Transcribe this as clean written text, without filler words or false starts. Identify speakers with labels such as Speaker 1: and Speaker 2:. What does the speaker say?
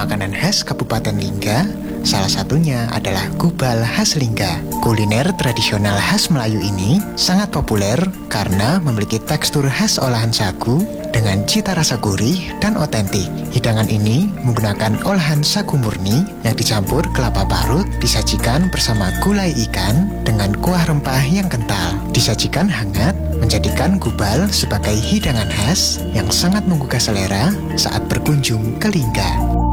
Speaker 1: makanan khas Kabupaten Lingga. Salah satunya adalah gubal khas Lingga. Kuliner tradisional khas Melayu ini sangat populer karena memiliki tekstur khas olahan sagu dengan cita rasa gurih dan otentik. Hidangan ini menggunakan olahan sagu murni yang dicampur kelapa parut, disajikan bersama gulai ikan dengan kuah rempah yang kental. Disajikan hangat, menjadikan gubal sebagai hidangan khas yang sangat menggugah selera saat berkunjung ke Lingga.